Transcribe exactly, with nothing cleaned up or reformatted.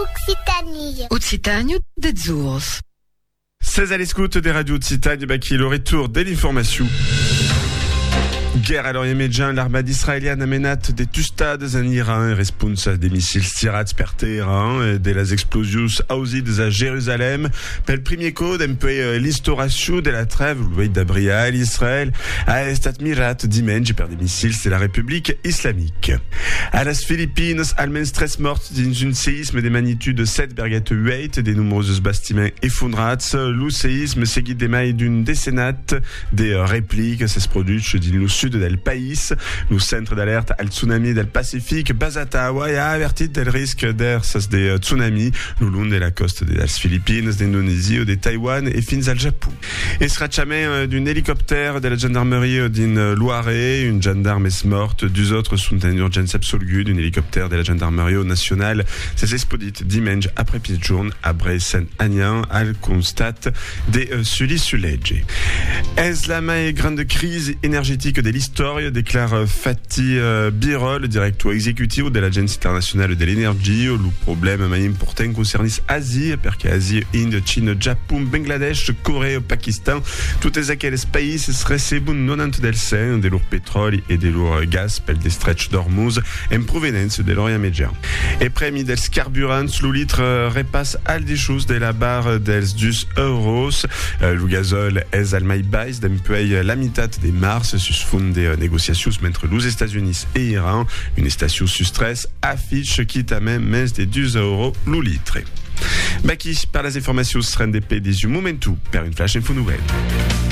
Occitanie. Occitanie des Zours. seize à l'escoute des radios Occitanie, bah, qui est le retour de l'information. Guerre à l'Orient Médian, l'armée israélienne amenat des tustades en Iran et response des missiles tirats per Téhéran de las explosius ausides à Jérusalem. Pel premier code, un peu l'instauration de la trêve, le d'Abria, l'Israël a estat mirat dimanche per des missiles de la République islamique. À las Philippines, almenys tres morts dans un séisme de magnitude sept virgule huit, des nombreux bâtiments effondrats. Le séisme seguit des mailles d'une décennate des répliques, ça se produit dans le sud del país. Le centre d'alerte al tsunami del Pacifique, basat a Hawaii, a avertit del risque d'ers des tsunamis le long de la coste des Philippines, d'Indonésie ou de Taïwan et fins al Japon. Et sracciament d'un hélicoptère de la gendarmerie d'une Loiret, une gendarme est morte, deux autres sont en urgence absolue d'un hélicoptère de la gendarmerie nationale. C'est explodit dimanche après Piedjourne à Bray-Saint-Agnan al constat des euh, Sully-Sulegge. Est la mai grande crise énergétique de l'histoire, déclare Fatih uh, Birol, directeur exécutif de l'Agence internationale de l'énergie. Le problème mai important concerne Asie, perché Asie, Inde, Chine, Japon, Bangladesh, Corée, Pakistan, tous aquells pays recebent quatre-vingt-dix pour cent de leur pétrole et de leur gaz pel des Stretch d'Hormuz en provenance de l'Orient Médian. Et premi dels carburants, le litre repasse al dischus de la barre dels deux euros. Uh, le gazole est al mai baix d'empeuil la mitad de mars sus fond des négociations entre les États-Unis et Iran. Une station sous stress affiche qui t'a même mes de deux euros le litre. Baki, par les informations, sera des P des momentum, per une flash info nouvelle.